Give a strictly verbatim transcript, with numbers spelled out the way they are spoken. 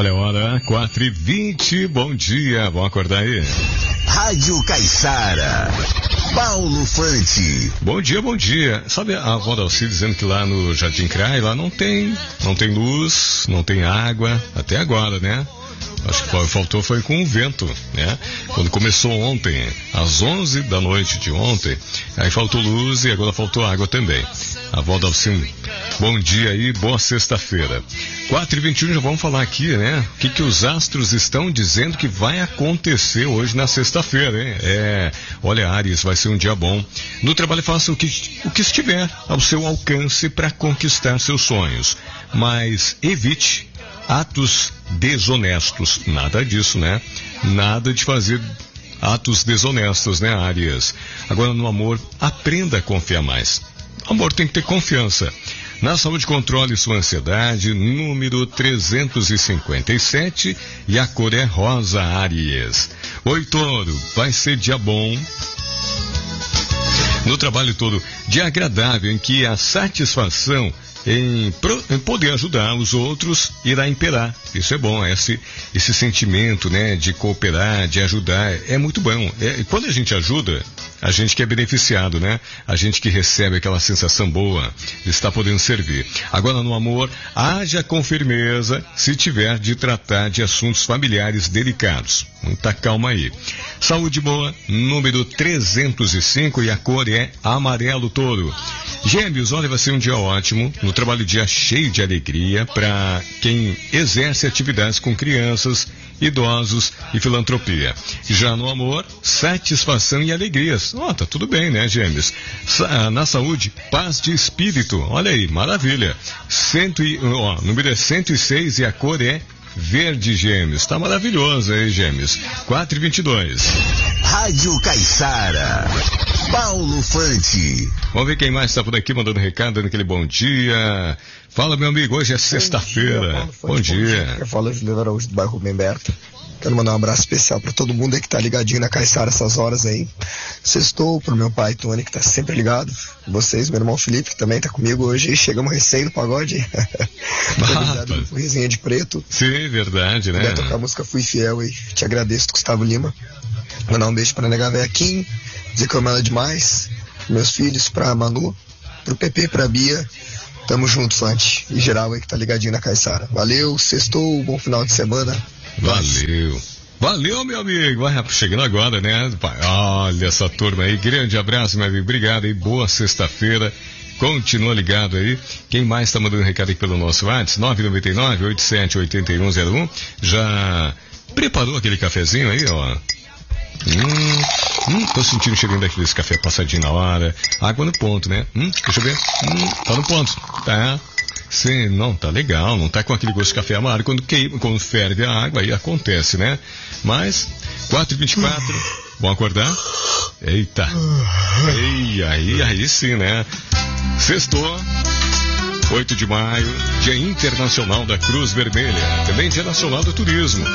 Olha a hora, quatro e vinte, bom dia, vamos acordar aí. Rádio Caiçara, Paulo Fante. Bom dia, bom dia. Sabe a avó Dalci dizendo que lá no Jardim Crai, lá não tem, não tem luz, não tem água, até agora, né? Acho que faltou foi com o vento, né? Quando começou ontem, às onze da noite de ontem, aí faltou luz e agora faltou água também. A avó Dalcim, bom dia aí, boa sexta-feira. quatro e vinte e um, já vamos falar aqui, né? O que que os astros estão dizendo que vai acontecer hoje na sexta-feira, hein? É, olha, Áries, vai ser um dia bom. No trabalho faça o que, o que estiver ao seu alcance para conquistar seus sonhos, mas evite atos desonestos, nada disso, né? Nada de fazer atos desonestos, né, Áries? Agora, no amor, aprenda a confiar mais. Amor tem que ter confiança. Na saúde, controle sua ansiedade, número trezentos e cinquenta e sete, e a cor é rosa, Áries. Oi, Touro, vai ser dia bom. No trabalho todo, dia agradável, em que a satisfação Em, pro, em poder ajudar os outros irá imperar. Isso é bom, esse, esse sentimento, né, de cooperar, de ajudar, é muito bom. É, quando a gente ajuda, a gente que é beneficiado, né? A gente que recebe aquela sensação boa de estar podendo servir. Agora, no amor, haja com firmeza se tiver de tratar de assuntos familiares delicados. Muita calma aí. Saúde boa, número trezentos e cinco, e a cor é amarelo, Touro. Gêmeos, olha, vai ser um dia ótimo, no trabalho dia cheio de alegria para quem exerce atividades com crianças, idosos e filantropia. Já no amor, satisfação e alegrias. Ó, oh, tá tudo bem, né, Gêmeos? Sa- na saúde, paz de espírito. Olha aí, maravilha. Cento e, ó, número é cento e seis e a cor é verde, Gêmeos. Tá maravilhoso aí, Gêmeos. quatro e vinte e dois. Rádio Caiçara, Paulo Fante. Vamos ver quem mais está por aqui mandando recado, dando aquele bom dia. Fala, meu amigo, hoje é sexta-feira. Bom dia. Eu falo Juliano Araújo do bairro Bemberto. Quero mandar um abraço especial para todo mundo aí que tá ligadinho na Caiçara essas horas aí. Sextou pro meu pai Tony, que tá sempre ligado. Vocês, meu irmão Felipe, que também tá comigo hoje. Chegamos recém no pagode. Obrigado por Resenha de Preto. Sim, verdade, né? Queria tocar a música Fui Fiel aí. Te agradeço, Gustavo Lima. Mandar um beijo pra Nega Véia Kim, dizer que eu amo ela demais. Meus filhos, pra Manu, pro Pepe, pra Bia. Tamo junto, Fante. E geral aí que tá ligadinho na Caiçara. Valeu, sextou, bom final de semana. Valeu. Valeu, meu amigo. Vai chegando agora, né? Olha essa turma aí. Grande abraço, meu amigo. Obrigado aí. Boa sexta-feira. Continua ligado aí. Quem mais está mandando recado aí pelo nosso WhatsApp? nove nove nove, oito sete oito um zero um. Já preparou aquele cafezinho aí, ó? Hum, hum, tô sentindo o cheirinho daqueles café passadinho na hora. Água no ponto, né? Hum, deixa eu ver. Hum, tá no ponto. Tá. Sim, não, tá legal, não tá com aquele gosto de café amargo. Quando, queima, quando ferve a água, aí acontece, né? Mas, quatro e vinte e quatro, vão acordar? Eita! Ei, aí, aí sim, né? Sextou, oito de maio, Dia Internacional da Cruz Vermelha, também Dia Nacional do Turismo.